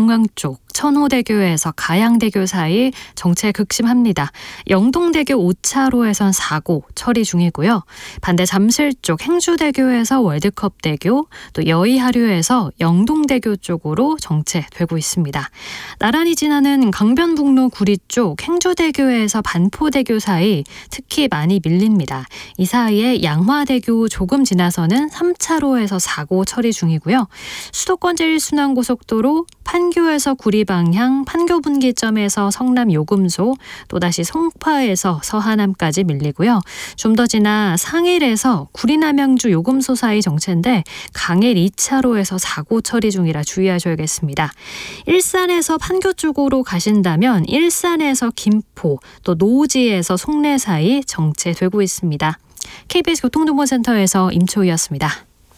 중앙 쪽 천호대교에서 가양대교 사이 정체 극심합니다. 영동대교 5차로에선 사고 처리 중이고요. 반대 잠실 쪽 행주대교에서 월드컵대교, 또 여의하류에서 영동대교 쪽으로 정체되고 있습니다. 나란히 지나는 강변북로 구리 쪽 행주대교에서 반포대교 사이 특히 많이 밀립니다. 이 사이에 양화대교 조금 지나서는 3차로에서 사고 처리 중이고요. 수도권 제1순환고속도로 판교에서 구리 방향 판교 분기점에서 성남 요금소, 또다시 송파에서 서하남까지 밀리고요. 좀 더 지나 상일에서 구리 남양주 요금소 사이 정체인데 강일 2차로에서 사고 처리 중이라 주의하셔야겠습니다. 일산에서 판교 쪽으로 가신다면 일산에서 김포, 또 노지에서 송내 사이 정체되고 있습니다. KBS 교통정보센터에서 임초희였습니다.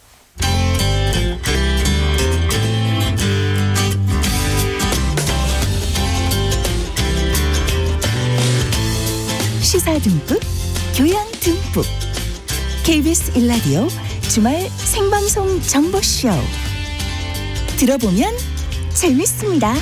시사 듬뿍, 교양 듬뿍. KBS 1라디오 주말 생방송 정보쇼. 들어보면 재밌습니다.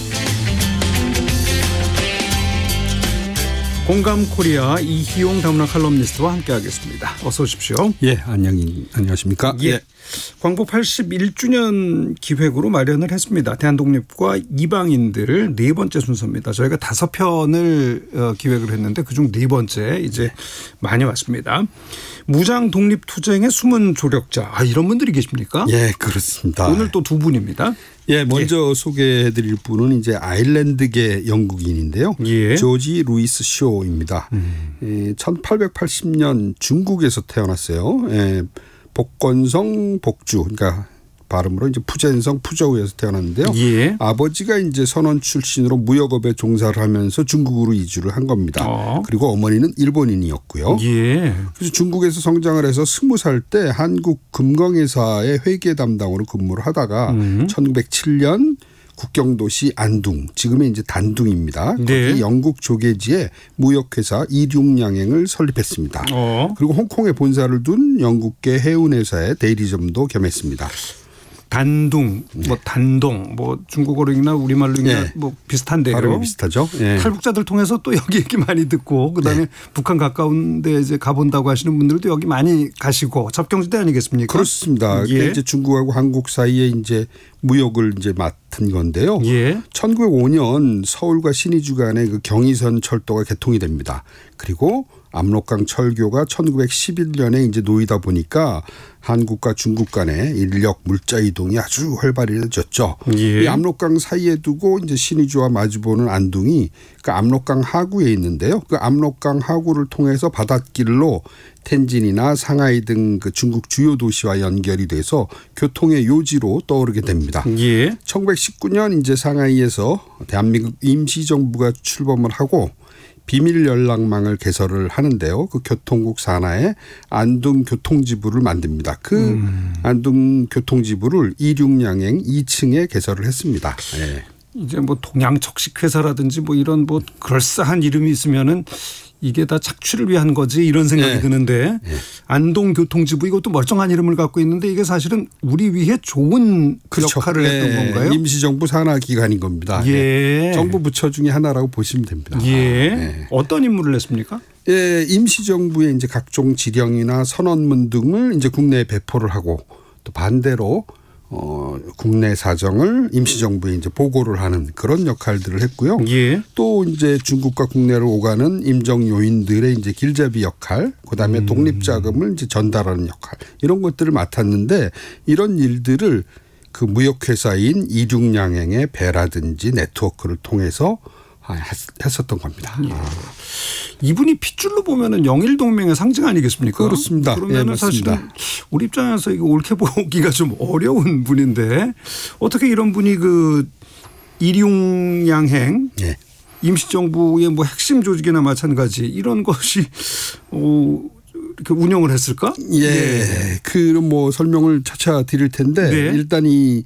공감코리아 이희용 다문화 칼럼니스트와 함께하겠습니다. 어서 오십시오. 예, 안녕하십니까. 예. 광복 81주년 기획으로 마련을 했습니다. 대한독립과 이방인들 네 번째 순서입니다. 저희가 5편을 기획을 했는데 그중 네 번째 이제 많이 왔습니다. 무장 독립투쟁의 숨은 조력자. 이런 분들이 계십니까? 예, 그렇습니다. 오늘 또 두 분입니다. 예, 먼저 소개해드릴 분은 이제 아일랜드계 영국인인데요. 예. 조지 루이스 쇼입니다. 1880년 중국에서 태어났어요. 예, 복건성 복주, 그러니까 발음으로 이제 푸젠성 푸저우에서 태어났는데요. 예. 아버지가 이제 선원 출신으로 무역업에 종사를 하면서 중국으로 이주를 한 겁니다. 그리고 어머니는 일본인이었고요. 예. 그래서 중국에서 성장을 해서 20살 때 한국 금광회사의 회계 담당으로 근무를 하다가 1907년 국경도시 안둥, 지금의 이제 단둥입니다. 네. 거기 영국 조개지에 무역회사 이륙양행을 설립했습니다. 그리고 홍콩에 본사를 둔 영국계 해운회사의 대리점도 겸했습니다. 단둥, 뭐 단동, 뭐 중국어로나 우리말로나 예. 뭐 비슷한데요. 발음이 비슷하죠. 예. 탈북자들 통해서 또 여기 얘기 많이 듣고 그다음에 네. 북한 가까운 데 이제 가본다고 하시는 분들도 여기 많이 가시고 접경지대 아니겠습니까? 그렇습니다. 예. 그러니까 이제 중국하고 한국 사이에 이제 무역을 이제 맡은 건데요. 예. 1905년 서울과 신의주 간의 그 경의선 철도가 개통이 됩니다. 그리고 압록강 철교가 1911년에 이제 놓이다 보니까 한국과 중국 간의 인력 물자 이동이 아주 활발해졌죠. 예. 이 압록강 사이에 두고 이제 신의주와 마주보는 안둥이 그 압록강 하구에 있는데요. 그 압록강 하구를 통해서 바닷길로 텐진이나 상하이 등 그 중국 주요 도시와 연결이 돼서 교통의 요지로 떠오르게 됩니다. 예. 1919년 이제 상하이에서 대한민국 임시정부가 출범을 하고 비밀 연락망을 개설을 하는데요. 그 교통국 산하에 안동 교통지부를 만듭니다. 그 안동 교통지부를 이륙양행 2층에 개설을 했습니다. 네. 이제 뭐 동양척식회사라든지 뭐 이런 뭐 그럴싸한 이름이 있으면은 이게 다 착취를 위한 거지 이런 생각이 드는데 안동교통지부 이것도 멀쩡한 이름을 갖고 있는데 이게 사실은 우리 위해 좋은 그렇죠. 역할을 했던 건가요? 임시정부 산하기관인 겁니다. 예. 정부 부처 중에 하나라고 보시면 됩니다. 예. 네. 어떤 임무를 했습니까? 예, 임시정부의 이제 각종 지령이나 선언문 등을 이제 국내에 배포를 하고 또 반대로 국내 사정을 임시정부에 이제 보고를 하는 그런 역할들을 했고요. 예. 또 이제 중국과 국내를 오가는 임정 요인들의 이제 길잡이 역할, 그다음에 독립자금을 이제 전달하는 역할 이런 것들을 맡았는데 이런 일들을 그 무역회사인 이륙양행의 배라든지 네트워크를 통해서 했었던 겁니다. 예. 이분이 핏줄로 보면은 영일동맹의 상징 아니겠습니까? 그렇습니다. 그러면 예, 사실은 우리 입장에서 이거 옳게 보기가 좀 어려운 분인데 어떻게 이런 분이 그 이륙양행 예. 임시정부의 뭐 핵심 조직이나 마찬가지 이런 것이 이렇게 운영을 했을까? 예. 그 뭐 설명을 차차 드릴 텐데 네. 일단 이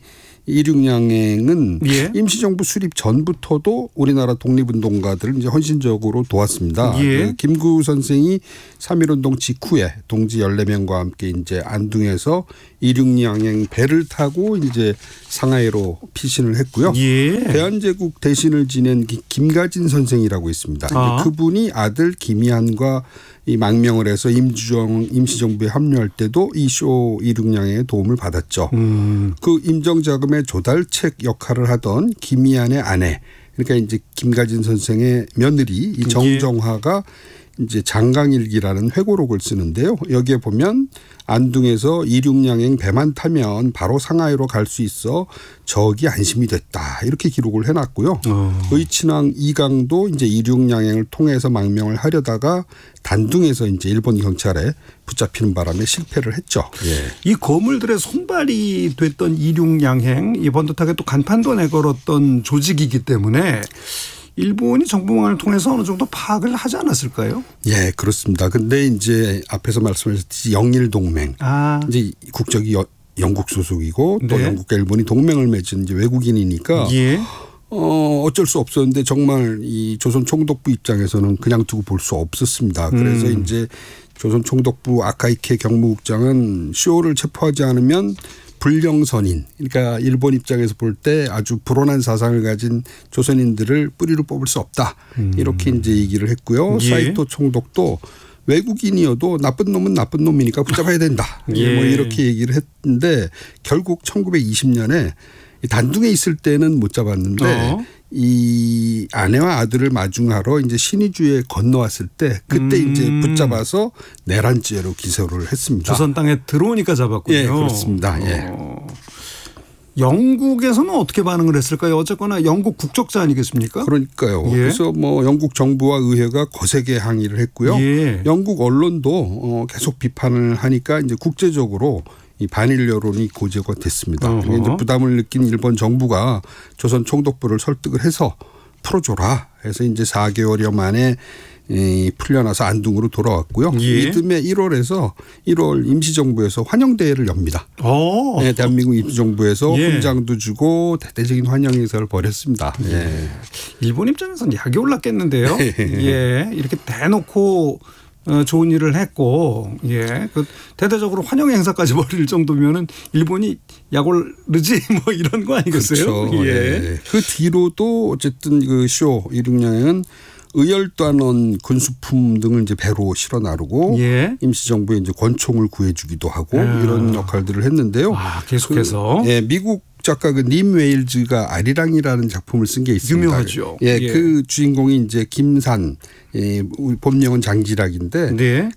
이륙양행은 예. 임시정부 수립 전부터도 우리나라 독립운동가들을 이제 헌신적으로 도왔습니다. 예. 그 김구 선생이 3.1운동 직후에 동지 14명과 함께 이제 안둥에서 이륙양행 배를 타고 이제 상하이로 피신을 했고요. 예. 대한제국 대신을 지낸 김가진 선생이라고 있습니다. 아. 그분이 아들 김희한과 이 망명을 해서 임시정부에 합류할 때도 이 쇼 이륙양행의 도움을 받았죠. 그 임정자금의 조달책 역할을 하던 김희한의 아내, 그러니까 이제 김가진 선생의 며느리 이 정정화가 이제 장강일기라는 회고록을 쓰는데요. 여기에 보면 안둥에서 이륙양행 배만 타면 바로 상하이로 갈 수 있어 적이 안심이 됐다. 이렇게 기록을 해놨고요. 의친왕 이강도 이제 이륙양행을 통해서 망명을 하려다가 단둥에서 이제 일본 경찰에 붙잡히는 바람에 실패를 했죠. 예. 이 거물들의 손발이 됐던 이륙양행, 이번 듯하게 또 간판도 내걸었던 조직이기 때문에 일본이 정보망을 통해서 어느 정도 파악을 하지 않았을까요? 예, 그렇습니다. 근데 이제 앞에서 말씀하셨듯이 영일동맹. 이제 국적이 영국 소속이고 또 네. 영국과 일본이 동맹을 맺은 이제 외국인이니까 예. 어쩔 수 없었는데 정말 이 조선 총독부 입장에서는 그냥 두고 볼 수 없었습니다. 그래서 이제 조선 총독부 아카이케 경무국장은 쇼를 체포하지 않으면 불령선인, 그러니까 일본 입장에서 볼 때 아주 불온한 사상을 가진 조선인들을 뿌리로 뽑을 수 없다. 이렇게 이제 얘기를 했고요. 예. 사이토 총독도 외국인이어도 나쁜 놈은 나쁜 놈이니까 붙잡아야 된다. 예. 뭐 이렇게 얘기를 했는데 결국 1920년에 단둥에 있을 때는 못 잡았는데 이 아내와 아들을 마중하러 이제 신의주에 건너왔을 때 그때 이제 붙잡아서 내란죄로 기소를 했습니다. 조선 땅에 들어오니까 잡았군요. 예, 그렇습니다. 예. 영국에서는 어떻게 반응을 했을까요? 어쨌거나 영국 국적자 아니겠습니까? 그러니까요. 예. 그래서 뭐 영국 정부와 의회가 거세게 항의를 했고요. 예. 영국 언론도 계속 비판을 하니까 이제 국제적으로 이 반일 여론이 고조가 됐습니다. 이제 부담을 느낀 일본 정부가 조선 총독부를 설득을 해서 풀어줘라 해서 이제 4개월여 만에 풀려나서 안둥으로 돌아왔고요. 예. 이듬해 1월 임시정부에서 환영대회를 엽니다. 네, 대한민국 임시정부에서 예. 훈장도 주고 대대적인 환영 행사를 벌였습니다. 예. 일본 입장에서는 약이 올랐겠는데요. 예, 이렇게 대놓고 좋은 일을 했고, 예, 그 대대적으로 환영 행사까지 벌일 정도면은 일본이 약 오르지 뭐 이런 거 아니겠어요? 그렇죠. 예. 예. 그 뒤로도 어쨌든 그 쇼 이륙양행은 의열단원 군수품 등을 이제 배로 실어 나르고 예. 임시정부에 이제 권총을 구해주기도 하고 이런 역할들을 했는데요. 계속해서. 예, 미국 작가 그 님 웨일즈가 아리랑이라는 작품을 쓴 게 있습니다. 유명하죠. 예, 예. 그 주인공이 이제 김산, 본명은 장지락인데 네.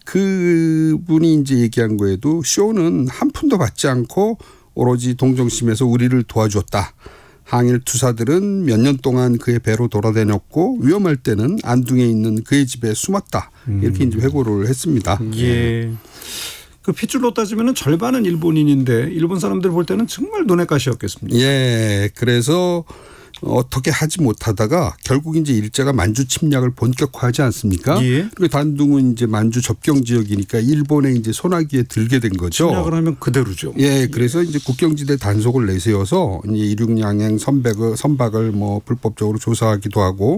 그분이 이제 얘기한 거에도 쇼는 한 푼도 받지 않고 오로지 동정심에서 우리를 도와줬다. 항일 투사들은 몇 년 동안 그의 배로 돌아다녔고 위험할 때는 안둥에 있는 그의 집에 숨었다. 이렇게 이제 회고를 했습니다. 예. 그 핏줄로 따지면 절반은 일본인인데 일본 사람들 볼 때는 정말 눈의 가시였겠습니다. 예. 그래서 어떻게 하지 못하다가 결국 이제 일제가 만주 침략을 본격화하지 않습니까? 예. 그리고 단둥은 이제 만주 접경 지역이니까 일본의 이제 손아귀에 들게 된 거죠. 침략을 하면 그대로죠. 예, 그래서 이제 국경지대 단속을 내세워서 이제 이륙양행 선박을 뭐 불법적으로 조사하기도 하고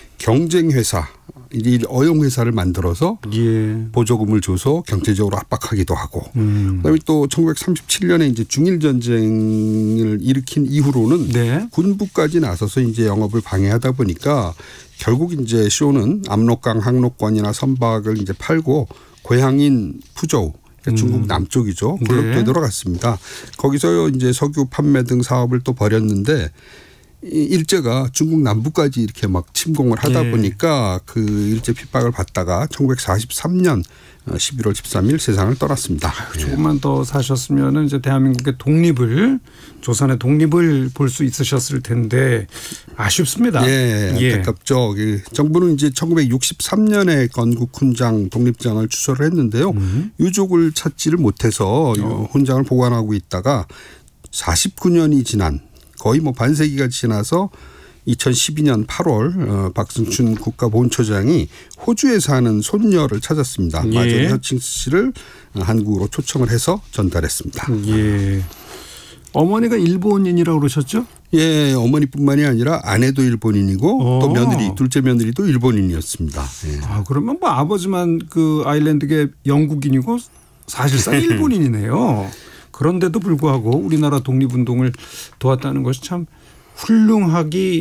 경쟁회사, 이제 어용회사를 만들어서 예. 보조금을 줘서 경제적으로 압박하기도 하고 그다음에 또 1937년에 이제 중일 전쟁을 일으킨 이후로는 네. 군부까지 나서서 이제 영업을 방해하다 보니까 결국 이제 쇼는 압록강 항로권이나 선박을 이제 팔고 고향인 푸저우 그러니까 중국 남쪽이죠. 그걸로 네. 되돌아갔습니다. 거기서 이제 석유 판매 등 사업을 또 벌였는데 일제가 중국 남부까지 이렇게 막 침공을 하다 예. 보니까 그 일제 핍박을 받다가 1943년 11월 13일 세상을 떠났습니다. 조금만 더 사셨으면 이제 대한민국의 독립을 조선의 독립을 볼 수 있으셨을 텐데 아쉽습니다. 예, 안타깝죠. 정부는 이제 1963년에 건국 훈장 독립장을 주소를 했는데요. 유족을 찾지를 못해서 훈장을 보관하고 있다가 49년이 지난 거의 뭐 반세기가 지나서 2012년 8월 박승춘 국가보훈처장이 호주에 사는 손녀를 찾았습니다. 예. 마저리 허칭스 씨를 한국으로 초청을 해서 전달했습니다. 예. 어머니가 일본인이라고 그러셨죠? 예, 어머니뿐만이 아니라 아내도 일본인이고 또 며느리, 둘째 며느리도 일본인이었습니다. 예. 아, 그러면 뭐 아버지만 그 아일랜드계 영국인이고 사실상 일본인이네요. 그런데도 불구하고 우리나라 독립운동을 도왔다는 것이 참 훌륭하기